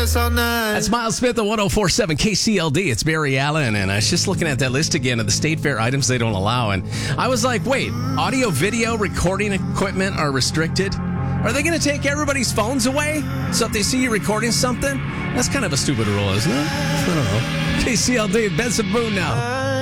dance all night. That's Miles Smith at 104.7 KCLD. It's Barry Allen, and I was just looking at that list again of the state fair items they don't allow, and I was like, wait, audio, video, recording equipment are restricted? Are they going to take everybody's phones away? So if they see you recording something? That's kind of a stupid rule, isn't it? I don't know. KCLD, Benson Boone now.